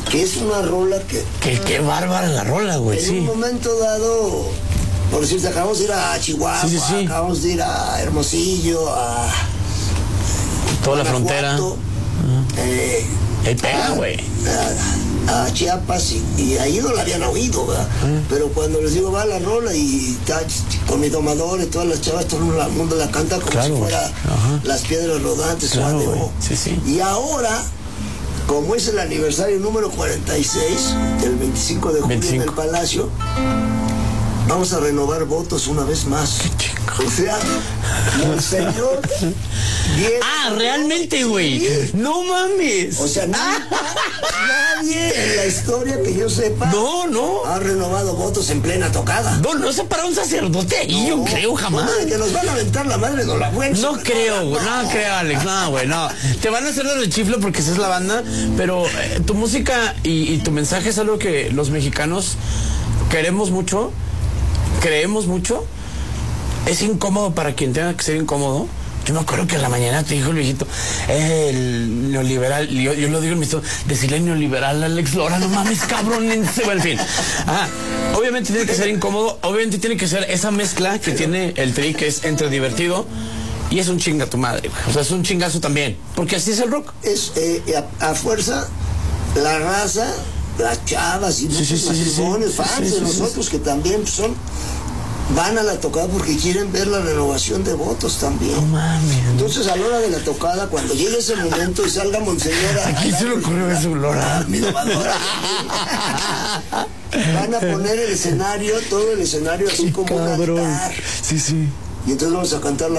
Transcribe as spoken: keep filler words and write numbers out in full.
que es una rola que... Que qué bárbara la rola, güey, en sí. un momento dado, por decirte, acabamos de ir a Chihuahua, Sí, sí, sí. acabamos de ir a Hermosillo, a... Toda la frontera. Eh, Ahí pega, güey. A, a Chiapas y, y ahí no la habían oído, ¿verdad? Uh-huh. Pero cuando les digo va la rola y está con mi domador y todas las chavas, todo el mundo la canta como claro, si fuera uh-huh. Las Piedras Rodantes, claro, o Adeo. Sí, sí. Y ahora, como es el aniversario número cuarenta y seis, el veinticinco de julio veinticinco. En el Palacio, vamos a renovar votos una vez más. O sea, Monseñor Diego. Ah, realmente, güey. Sí. No mames. O sea, nadie, nadie en la historia que yo sepa no, no. ha renovado votos en plena tocada. No, no se para un sacerdote ahí, no, yo creo jamás. No, que nos van a aventar la madre de la buena. No creo, güey. No, no creo, Alex. No, güey, no. Te van a hacer del chiflo porque esa es la banda, pero eh, tu música y, y tu mensaje es algo que los mexicanos queremos mucho, creemos mucho. Es incómodo para quien tenga que ser incómodo. Yo me acuerdo que en la mañana te dijo el viejito, el neoliberal, yo, yo lo digo en mi tono, decirle neoliberal a Alex Lora, no mames, cabrón, en fin. Ajá. Obviamente tiene que ser incómodo, obviamente tiene que ser esa mezcla que tiene el tri, que es entre divertido y es un chinga tu madre, güey. O sea, es un chingazo también, porque así es el rock. Es eh, a, a fuerza, la raza, las chavas y sí, muchos sí, sí, matrimonio, sí, fans sí, sí, de sí, nosotros sí. que también son... van a la tocada porque quieren ver la renovación de votos también. No mames. Entonces, a la hora de la tocada, cuando llegue ese momento y salga Monseñora... ¿A quién se le ocurrió eso, Lora? Mi domadora. Van a poner el escenario, todo el escenario así como un altar. Sí, sí. Y entonces vamos a cantar la